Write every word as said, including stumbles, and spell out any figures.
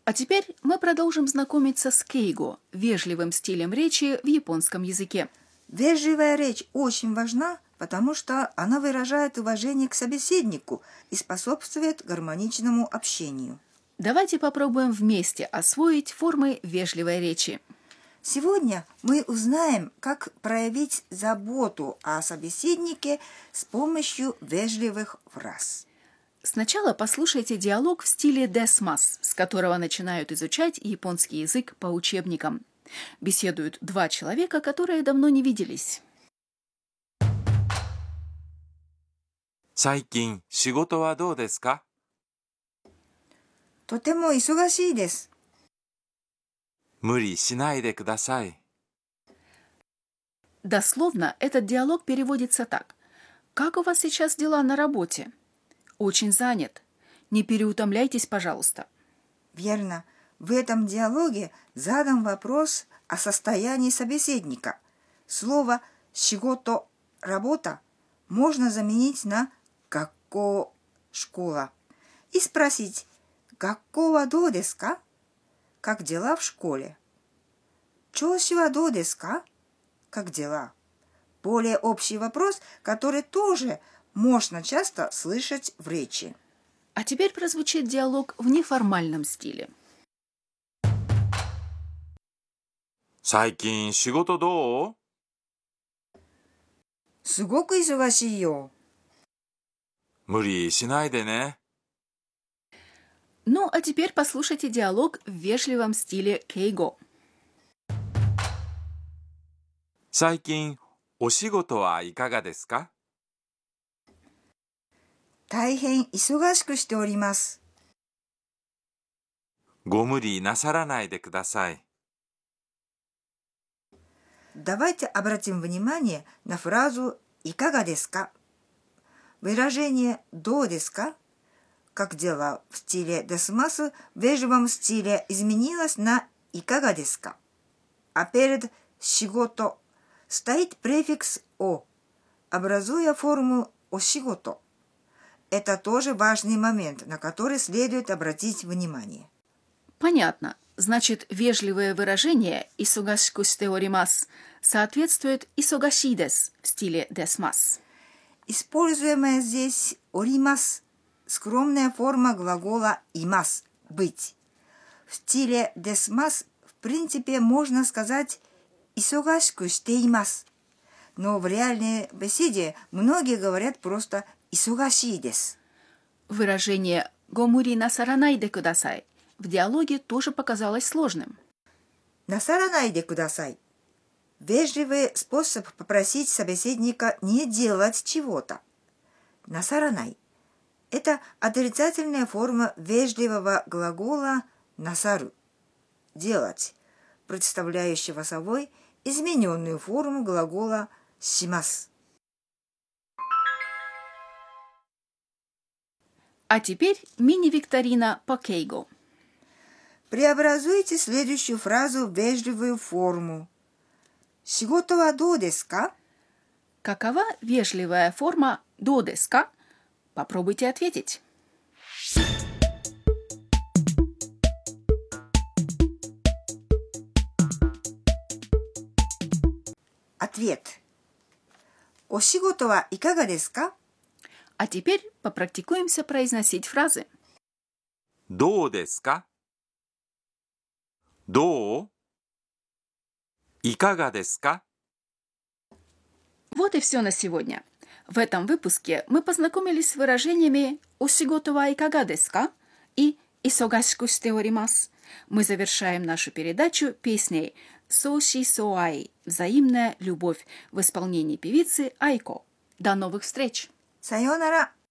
А теперь мы продолжим знакомиться с кейго, вежливым стилем речи в японском языке. Вежливая речь очень важна, потому что она выражает уважение к собеседнику и способствует гармоничному общению. Давайте попробуем вместе освоить формы вежливой речи. Сегодня мы узнаем, как проявить заботу о собеседнике с помощью вежливых фраз. Сначала послушайте диалог в стиле десмас, с которого начинают изучать японский язык по учебникам. Беседуют два человека, которые давно не виделись. 最近仕事はどうですか？ とても忙しいです。 無理しないでください。 Дословно этот диалог переводится так. Как у вас сейчас дела на работе? Очень занят. Не переутомляйтесь, пожалуйста. Верно. В этом диалоге задан вопрос о состоянии собеседника. Слово «шигото» – «работа» можно заменить на «гакко» – «школа» и спросить «гакко ва до десу ка?» – «как дела в школе?» «Чоуши ва до десу ка?» – «как дела?» Более общий вопрос, который тоже можно часто слышать в речи. А теперь прозвучит диалог в неформальном стиле. 最近仕事どう？ すごく忙しいよ。 無理しないでね。 Ну, а теперь послушайте диалог в вежливом стиле кейго. 最近お仕事はいかがですか？ 大変忙しくしております。 ご無理なさらないでください。 Давайте обратим внимание на фразу «и кага десу ка?». Выражение «до десу ка?», как дела в стиле десмасу, в вежливом стиле изменилось на «и кага десу ка?». А перед «шигото» стоит префикс «о», образуя форму «ошигото». Это тоже важный момент, на который следует обратить внимание. Понятно. Значит, вежливое выражение «исогашику шите оримасу» соответствует «исогаши десу» в стиле десмас. Используемая здесь «оримас» – скромная форма глагола «имас» – «быть». В стиле десмас в принципе можно сказать «исогашику шите имасу», но в реальной беседе многие говорят просто «исогаши десу». Выражение «гомури насаранай де кудасай» в диалоге тоже показалось сложным. «Насаранай де кудасай» – вежливый способ попросить собеседника не делать чего-то. «Насаранай» – это отрицательная форма вежливого глагола «насару» – «делать», представляющего собой измененную форму глагола «шимасу». А теперь мини-викторина по кейго. Преобразуйте следующую фразу в вежливую форму. «Шигото ва до десу ка?» Какова вежливая форма «до десу ка»? Попробуйте ответить. Ответ. «О шигото ва икага десу ка?» А теперь попрактикуемся произносить фразы. どうですか？どう？いかがですか？ Вот и все на сегодня. В этом выпуске мы познакомились с выражениями «ошигото ва икага десу ка?» и «исогашику шите оримасу». Мы завершаем нашу передачу песней «Соши соай» – «Взаимная любовь» в исполнении певицы Айко. До новых встреч! さようなら。